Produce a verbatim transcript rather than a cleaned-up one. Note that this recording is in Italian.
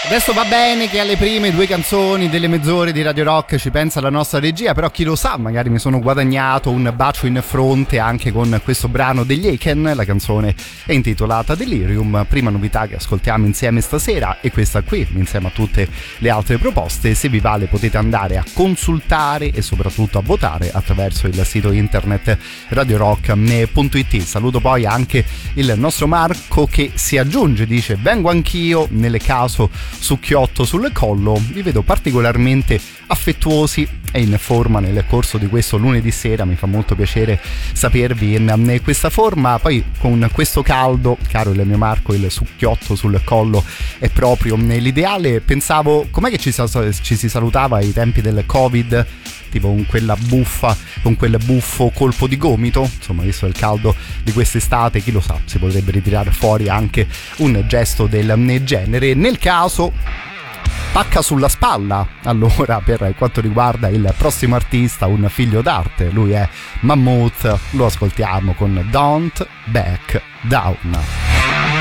Adesso va bene che alle prime due canzoni delle mezz'ore di Radio Rock ci pensa la nostra regia, però chi lo sa, magari mi sono guadagnato un bacio in fronte anche con questo brano degli Aiken. La canzone è intitolata Delirium, prima novità che ascoltiamo insieme stasera, e questa qui insieme a tutte le altre proposte. Se vi vale potete andare a consultare e soprattutto a votare attraverso il sito internet radio rock punto it. Saluto poi anche il nostro Marco che si aggiunge, dice: vengo anch'io, nelle caso succhiotto sul collo, vi vedo particolarmente affettuosi e in forma nel corso di questo lunedì sera, mi fa molto piacere sapervi in questa forma. Poi con questo caldo, caro il mio Marco, il succhiotto sul collo è proprio l'ideale. Pensavo, com'è che ci, ci si salutava ai tempi del Covid, tipo con quella buffa, con quel buffo colpo di gomito. Insomma, visto il caldo di quest'estate, chi lo sa, si potrebbe ritirare fuori anche un gesto del genere. Nel caso, pacca sulla spalla allora per quanto riguarda il prossimo artista, un figlio d'arte, lui è Mammoth, lo ascoltiamo con Don't Back Down.